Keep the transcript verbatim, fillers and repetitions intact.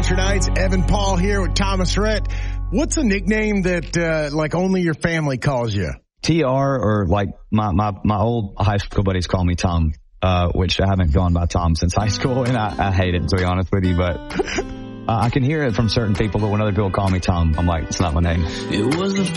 Country Nights. Evan Paul here with Thomas Rhett. What's a nickname that, uh, like only your family calls you? T R, or like my, my, my old high school buddies call me Tom, uh, which I haven't gone by Tom since high school, and I, I hate it, to be honest with you, but uh, I can hear it from certain people, but when other people call me Tom, I'm like, it's not my name. It was the